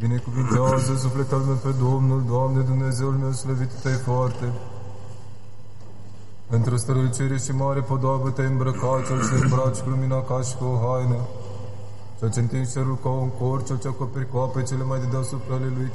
Binecuvintează sufletul meu pe Domnul, Doamne Dumnezeul meu, slăvit-te foarte. Într-o strălucire și mare podoabă te-ai îmbrăcat, cel ce îmbraci cu lumina ca și cu o haină, cel ce întinzi cerul ca un cor, cel ce acoperi cu ape cele mai de deasupra ale lui,